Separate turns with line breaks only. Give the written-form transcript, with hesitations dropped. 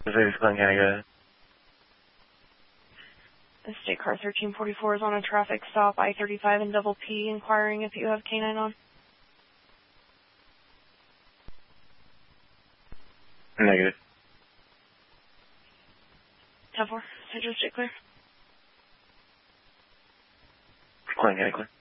This is Glenn County, go ahead.
The State Car 1344 is on a traffic stop, I-35 and double P, inquiring if you have K-9 on.
Negative.
10-4, Central State clear.
Glenn County, clear.